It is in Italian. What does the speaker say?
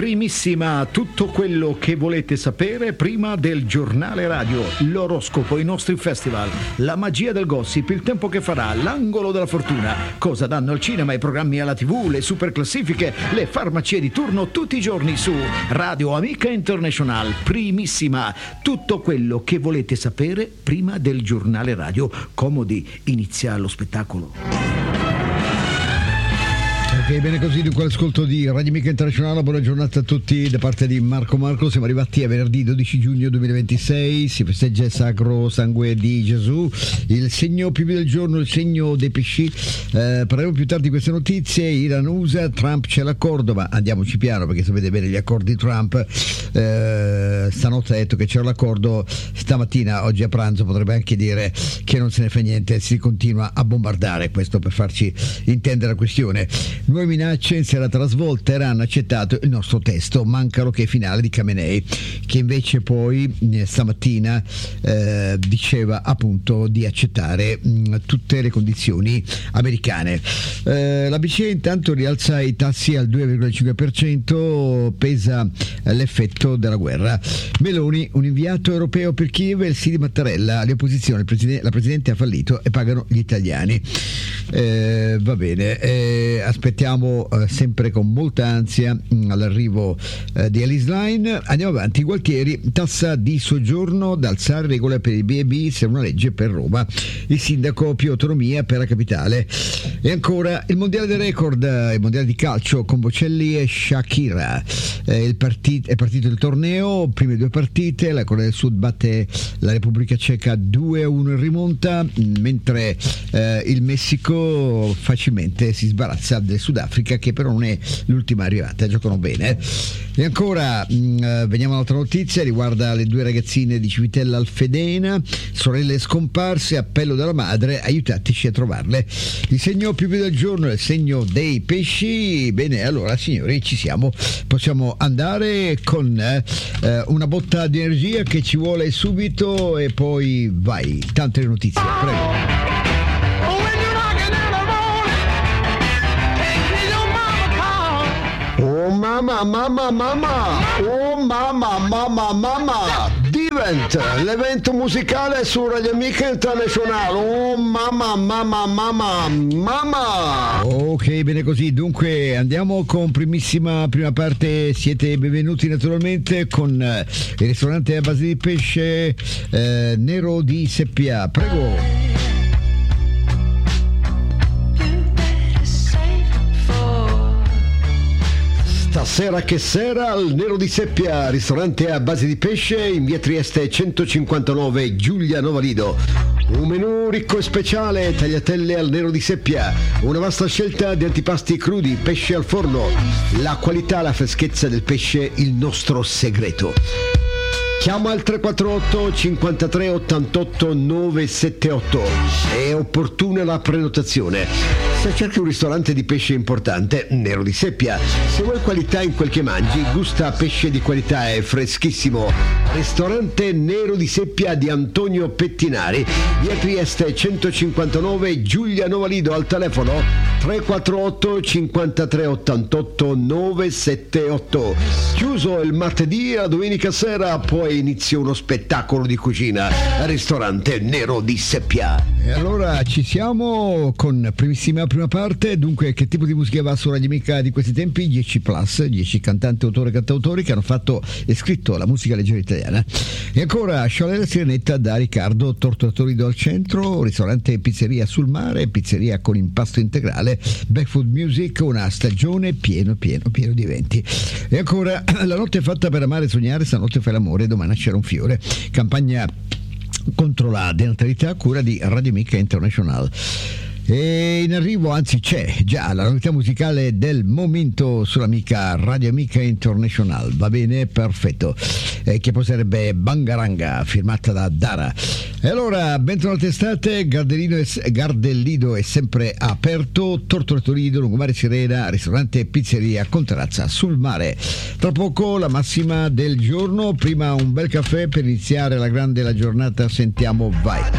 Primissima, tutto quello che volete sapere prima del giornale radio, l'oroscopo, i nostri festival, la magia del gossip, il tempo che farà, l'angolo della fortuna, cosa danno al cinema, i programmi alla TV, le super classifiche, le farmacie di turno tutti i giorni su Radio Amica International. Primissima, tutto quello che volete sapere prima del giornale radio. Comodi, inizia lo spettacolo. Ok, bene così, dunque l'ascolto di Radio Amica Internazionale. Buona giornata a tutti da parte di Marco. Siamo arrivati a venerdì 12 giugno 2026, si festeggia il Sacro Sangue di Gesù, il segno più del giorno, il segno dei pesci. Parleremo più tardi di queste notizie. Iran-USA, Trump c'è l'accordo, ma andiamoci piano perché sapete bene gli accordi Trump. Stanotte ha detto che c'era l'accordo, stamattina, oggi a pranzo, potrebbe anche dire che non se ne fa niente, si continua a bombardare. Questo per farci intendere la questione. Nuove minacce in serata alla svolta. Iran ha accettato il nostro testo, manca l'ok finale di Khamenei, che invece poi stamattina diceva appunto di accettare tutte le condizioni americane. La BCE intanto rialza i tassi al 2,5%, pesa l'effetto della guerra. Meloni, un inviato europeo per Kiev, il sì di Mattarella, le opposizioni, la Presidente ha fallito e pagano gli italiani. Va bene, aspettiamo sempre con molta ansia all'arrivo di Alice Line. Andiamo avanti. Gualtieri, tassa di soggiorno da alzare, regole per i B&B, se una legge per Roma, il sindaco più autonomia per la capitale. E ancora il mondiale dei record, il mondiale di calcio con Bocelli e Shakira. È partito il torneo, prime due partite, la Corea del Sud batte la Repubblica Ceca 2-1 in rimonta, mentre il Messico facilmente si sbarazza del Sudafrica, che però non è l'ultima arrivata, giocano bene. E ancora veniamo a un'altra notizia, riguarda le due ragazzine di Civitella Alfedena, sorelle scomparse, appello della madre, aiutateci a trovarle. Il segno più del giorno è il segno dei pesci. Bene, allora signori, ci siamo, possiamo andare con una botta di energia che ci vuole subito e poi vai, tante notizie, prego. Mamma, Divent, l'evento musicale su Radio Amica Internazionale. Oh mamma. Ok, bene così. Dunque andiamo con prima parte. Siete benvenuti naturalmente con il ristorante a base di pesce Nero di Seppia. Prego. Stasera che sera al Nero di Seppia, ristorante a base di pesce in via Trieste 159, Giulia Novalido. Un menù ricco e speciale, tagliatelle al Nero di Seppia, una vasta scelta di antipasti crudi, pesce al forno, la qualità, la freschezza del pesce, il nostro segreto. Chiama al 348 53 88 978, è opportuna la prenotazione. Se cerchi un ristorante di pesce importante, Nero di Seppia. Se vuoi qualità in quel che mangi, gusta pesce di qualità e freschissimo. Ristorante Nero di Seppia di Antonio Pettinari, via Trieste 159, Giulia Novalido, al telefono 348 53 88 978. Chiuso il martedì e la domenica sera, poi inizia uno spettacolo di cucina. Ristorante Nero di Seppia. E allora ci siamo con prima parte. Dunque, che tipo di musica va su Radio Amica di questi tempi? 10 cantanti, autori e cantautori che hanno fatto e scritto la musica leggera italiana. E ancora Sciolè la Sirenetta da Riccardo, Tortorido al centro, ristorante e pizzeria sul mare, pizzeria con impasto integrale, Back Food Music, una stagione pieno di eventi. E ancora La notte è fatta per amare e sognare, stanotte fai l'amore, domani nascerà un fiore, campagna contro la denatalità a cura di Radio Amica International. E in arrivo, anzi c'è già la novità musicale del momento sull'amica Radio Amica International. Va bene, perfetto, che poi sarebbe Bangaranga, firmata da Dara. E allora, bentornati estate, Gardellido è sempre aperto, Tortorido, Lungomare Sirena, ristorante e pizzeria con terrazza sul mare. Tra poco la massima del giorno, prima un bel caffè per iniziare la giornata, sentiamo, vai.